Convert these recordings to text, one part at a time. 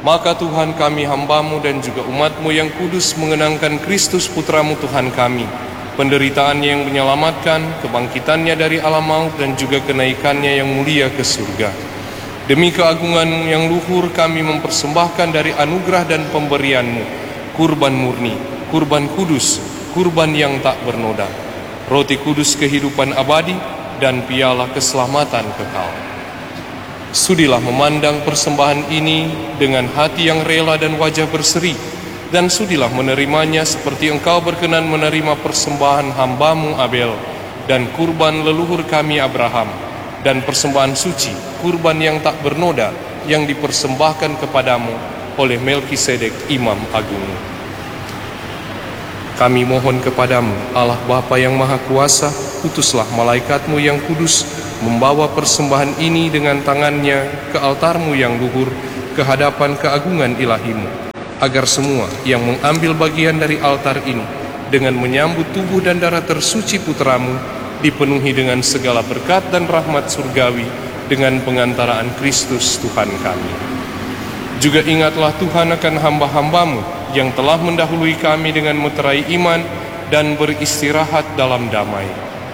Maka Tuhan kami hamba-Mu dan juga umat-Mu yang kudus mengenangkan Kristus Putra-Mu Tuhan kami, penderitaannya yang menyelamatkan, kebangkitannya dari alam maut, dan juga kenaikannya yang mulia ke surga. Demi keagungan yang luhur kami mempersembahkan dari anugerah dan pemberian-Mu, kurban murni, kurban kudus, kurban yang tak bernoda, roti kudus kehidupan abadi, dan piala keselamatan kekal. Sudilah memandang persembahan ini dengan hati yang rela dan wajah berseri, dan sudilah menerimanya seperti Engkau berkenan menerima persembahan hamba-Mu Abel, dan kurban leluhur kami Abraham, dan persembahan suci, kurban yang tak bernoda, yang dipersembahkan kepadamu oleh Melkisedek Imam Agung. Kami mohon kepadamu, Allah Bapa yang Maha Kuasa, utuslah malaikat-Mu yang kudus, membawa persembahan ini dengan tangannya ke altar-Mu yang luhur, ke hadapan keagungan ilahi-Mu, agar semua yang mengambil bagian dari altar ini, dengan menyambut tubuh dan darah tersuci Putra-Mu, dipenuhi dengan segala berkat dan rahmat surgawi, dengan pengantaraan Kristus Tuhan kami. Juga ingatlah Tuhan akan hamba-hamba-Mu, yang telah mendahului kami dengan meterai iman, dan beristirahat dalam damai.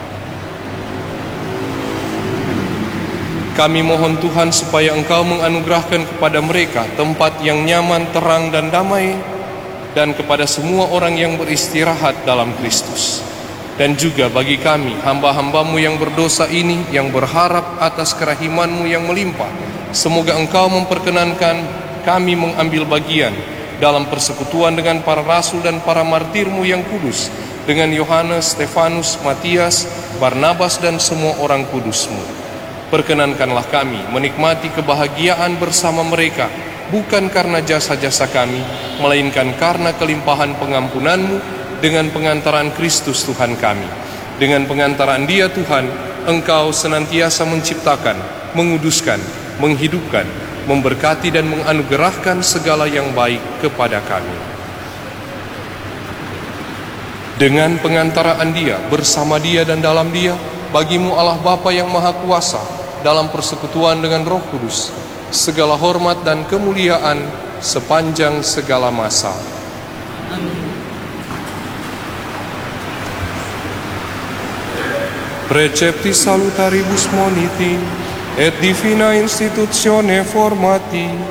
Kami mohon Tuhan supaya Engkau menganugerahkan kepada mereka tempat yang nyaman, terang, dan damai, dan kepada semua orang yang beristirahat dalam Kristus. Dan juga bagi kami, hamba-hamba-Mu yang berdosa ini, yang berharap atas kerahiman-Mu yang melimpah, semoga Engkau memperkenankan kami mengambil bagian dalam persekutuan dengan para rasul dan para martir-Mu yang kudus, dengan Yohanes, Stefanus, Matias, Barnabas, dan semua orang kudus-Mu. Perkenankanlah kami menikmati kebahagiaan bersama mereka, bukan karena jasa-jasa kami, melainkan karena kelimpahan pengampunan-Mu, dengan pengantaran Kristus Tuhan kami. Dengan pengantaran Dia Tuhan, Engkau senantiasa menciptakan, menguduskan, menghidupkan, memberkati dan menganugerahkan segala yang baik kepada kami. Dengan pengantaraan Dia, bersama Dia dan dalam Dia, bagi-Mu Allah Bapa yang Maha Kuasa, dalam persekutuan dengan Roh Kudus, segala hormat dan kemuliaan sepanjang segala masa. Precepti salutaribus moniti, et divina institutione formati,